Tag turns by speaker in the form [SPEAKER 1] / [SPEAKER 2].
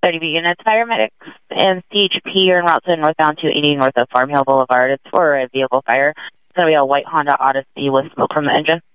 [SPEAKER 1] 30B units, paramedics and CHP are en route to northbound 280 north of Farm Hill Boulevard. It's for a vehicle fire. It's going to be a white Honda Odyssey with smoke from the engine.